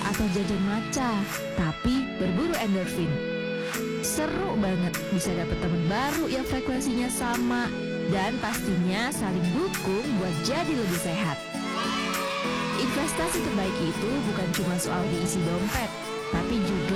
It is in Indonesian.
atau jajan matcha, tapi berburu endorfin. Seru banget bisa dapet teman baru yang frekuensinya sama, dan pastinya saling dukung buat jadi lebih sehat. Investasi terbaik itu bukan cuma soal diisi dompet, tapi juga